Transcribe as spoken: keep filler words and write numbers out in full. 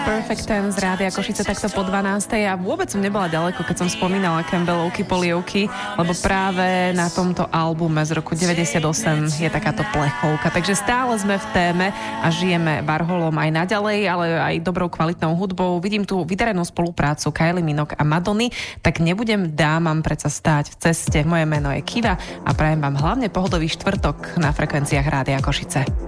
Perfect Ten z Rádia Košice takto po dvanástej a vôbec som nebola ďaleko, keď som spomínala Campbellovky polievky, lebo práve na tomto albume z roku deväťdesiatosem je takáto plechovka. Takže stále sme v téme a žijeme Warholom aj naďalej, ale aj dobrou kvalitnou hudbou. Vidím tu vydarenú spoluprácu Kylie Minogue a Madony, tak nebudem dámam predsa stáť v ceste. Moje meno je Kiva a prajem vám hlavne pohodový štvrtok na frekvenciách Rádia Košice.